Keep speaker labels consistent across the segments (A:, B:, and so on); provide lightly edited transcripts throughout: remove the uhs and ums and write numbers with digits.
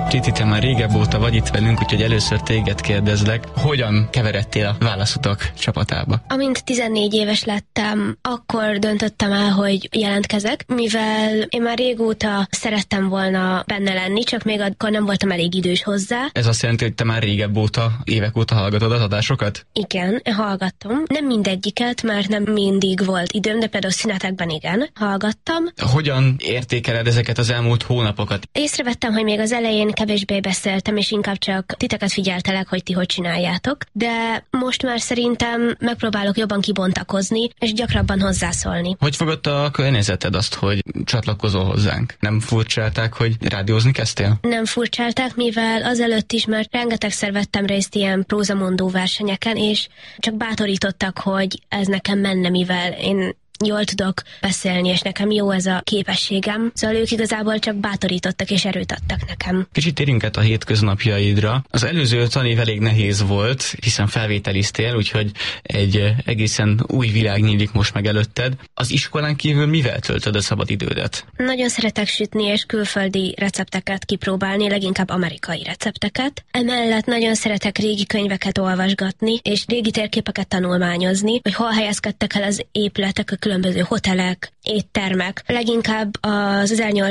A: Titi, te már régebb óta vagy itt velünk, úgyhogy először téged kérdezlek, hogyan keveredtél a Válaszutak csapatába?
B: Amint 14 éves lettem, akkor döntöttem el, hogy jelentkezek, mivel én már régóta szerettem volna benne lenni, csak még akkor nem voltam elég idős hozzá.
A: Ez azt jelenti, hogy te már régebb óta, évek óta hallgatod az adásokat?
B: Igen, hallgattam. Nem mindegyiket, mert nem mindig volt időm, de például szünetekben igen, hallgattam.
A: Hogyan értékeled ezeket az elmúlt hónapokat?
B: Észrevettem, hogy még az elején kevésbé beszéltem, és inkább csak titeket figyeltelek, hogy ti hogy csináljátok, de most már szerintem megpróbálok jobban kibontakozni, és gyakrabban hozzászólni.
A: Hogy fogadta a környezeted azt, hogy csatlakozol hozzánk? Nem furcsálták, hogy rádiózni kezdtél?
B: Nem furcsálták, mivel azelőtt is már rengetegszer vettem részt ilyen prózamondó versenyeken, és csak bátorítottak, hogy ez nekem menne, mivel én jól tudok beszélni, és nekem jó ez a képességem. Szóval ők igazából csak bátorítottak és erőt adtak nekem.
A: Kicsit térjünk át a hétköznapjaidra. Az előző tanév elég nehéz volt, hiszen felvételiztél, úgyhogy egy egészen új világ nyílik most meg előtted. Az iskolán kívül mivel töltöd a szabadidődet?
B: Nagyon szeretek sütni és külföldi recepteket kipróbálni, leginkább amerikai recepteket. Emellett nagyon szeretek régi könyveket olvasgatni, és régi térképeket tanulmányozni, hogy hol helyezkedtek el az épületek, a különböző hotelek, éttermek. Leginkább az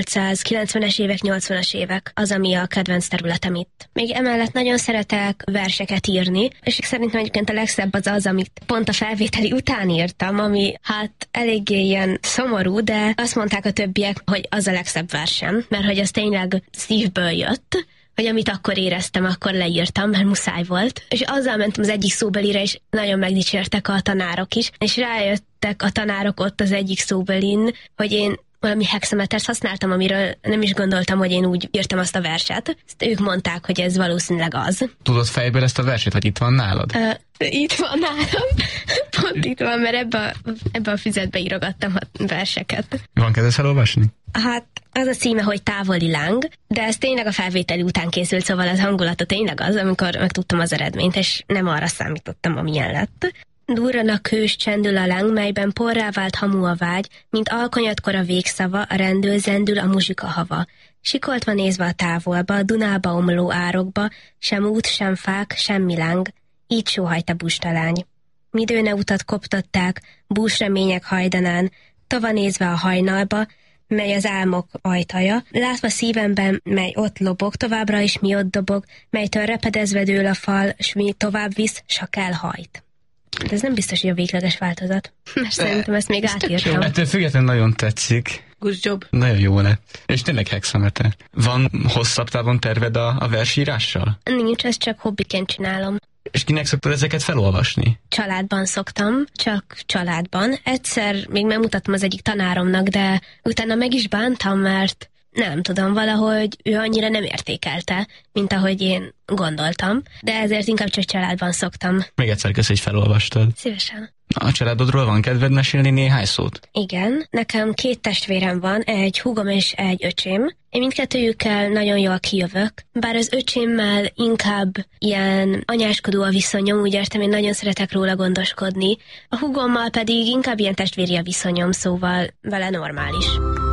B: 1890-es évek, 80-as évek az, ami a kedvenc területem itt. Még emellett nagyon szeretek verseket írni, és szerintem egyébként a legszebb az, amit pont a felvételi után írtam, ami hát eléggé ilyen szomorú, de azt mondták a többiek, hogy az a legszebb versem, mert hogy az tényleg szívből jött, hogy amit akkor éreztem, akkor leírtam, mert muszáj volt. És azzal mentem az egyik szóbelire, és nagyon megdicsértek a tanárok is, és rájöttek a tanárok ott az egyik szóbelin, hogy én valami hexametert használtam, amiről nem is gondoltam, hogy én úgy írtam azt a verset. Ezt ők mondták, hogy ez valószínűleg az.
A: Tudod fejből ezt a verset, vagy itt van nálad?
B: Itt van nálam. Pont itt van, mert ebbe a füzetbe írogattam a verseket.
A: Van kedves elolvasni?
B: Hát az a címe, hogy Távoli láng, de ez tényleg a felvételi után készült, szóval az hangulata tényleg az, amikor megtudtam az eredményt, és nem arra számítottam, amilyen lett. Durranak hős csendül a láng, melyben porrá vált hamu a vágy, mint alkonyatkor a végszava, a rendül zendül a muzsika hava. Sikoltva nézve a távolba, a Dunába omló árokba, sem út, sem fák, semmi láng, így sóhajt a bustalány. Midőne utat koptatták, búsremények hajdanán, tova nézve a hajnalba, mely az álmok ajtaja, látva szívemben, mely ott lobog, továbbra is mi ott dobog, melytől repedezve dől a fal, s mi tovább visz, sak elhajt. De ez nem biztos, hogy a végleges változat. Mert szerintem ezt még átírtam.
A: Ettől függetlenül nagyon tetszik.
B: Good job.
A: Nagyon jó lett. És tényleg hexameter. Van hosszabb távon terved a versírással?
B: Nincs, ezt csak hobbiként csinálom.
A: És kinek szoktad ezeket felolvasni?
B: Családban szoktam, csak családban. Egyszer még megmutattam az egyik tanáromnak, de utána meg is bántam, mert nem tudom, valahogy ő annyira nem értékelte, mint ahogy én gondoltam, de ezért inkább csak családban szoktam.
A: Még egyszer kösz, hogy felolvastad.
B: Szívesen.
A: A családodról van kedved mesélni néhány szót?
B: Igen, nekem 2 testvérem van, egy húgom és egy öcsém. Én mindkettőjükkel nagyon jól kijövök, bár az öcsémmel inkább ilyen anyáskodó a viszonyom, úgy értem, én nagyon szeretek róla gondoskodni. A húgommal pedig inkább ilyen testvéri a viszonyom, szóval vele normális.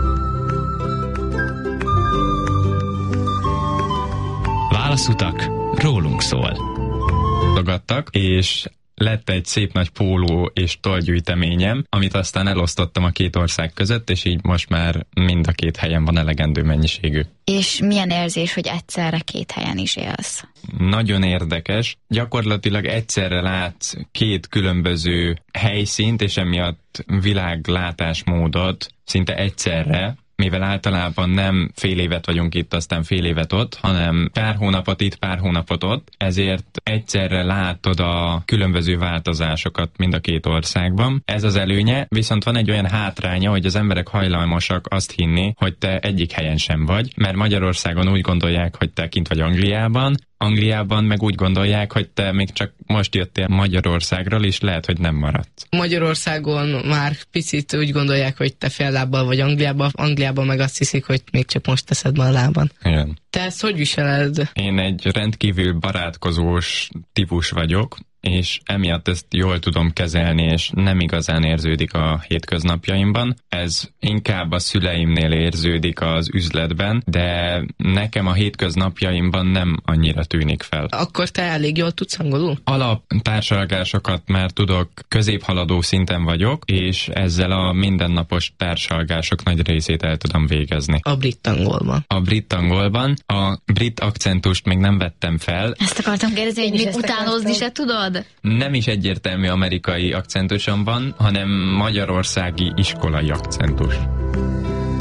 C: Válaszutak, rólunk szól. Tagadtak, és lett egy szép nagy póló és tollgyűjteményem, amit aztán elosztottam a 2 ország között, és így most már mind a 2 helyen van elegendő mennyiségű.
D: És milyen érzés, hogy egyszerre 2 helyen is élsz?
C: Nagyon érdekes. Gyakorlatilag egyszerre látsz 2 különböző helyszínt, és emiatt világlátásmódot szinte egyszerre, mivel általában nem fél évet vagyunk itt, aztán fél évet ott, hanem pár hónapot itt, pár hónapot ott, ezért egyszerre látod a különböző változásokat mind a 2 országban. Ez az előnye, viszont van egy olyan hátránya, hogy az emberek hajlamosak azt hinni, hogy te egyik helyen sem vagy, mert Magyarországon úgy gondolják, hogy te kint vagy Angliában meg úgy gondolják, hogy te még csak most jöttél Magyarországról, és lehet, hogy nem maradsz.
E: Magyarországon már picit úgy gondolják, hogy te fél lábbal vagy Angliában meg azt hiszik, hogy még csak most teszed be a lábon.
C: Igen.
E: Te ezt hogy viseled?
C: Én egy rendkívül barátkozós típus vagyok, és emiatt ezt jól tudom kezelni, és nem igazán érződik a hétköznapjaimban. Ez inkább a szüleimnél érződik az üzletben, de nekem a hétköznapjaimban nem annyira tűnik fel.
E: Akkor te elég jól tudsz angolul?
C: Alaptársalgásokat már tudok, középhaladó szinten vagyok, és ezzel a mindennapos társalgások nagy részét el tudom végezni.
E: A brit angolban.
C: A brit angolban. A brit akcentust még nem vettem fel.
D: Ezt akartam kérdezni, hogy még utánozni se tudod?
C: Nem is egyértelmű amerikai akcentusom van, hanem magyarországi iskolai akcentus.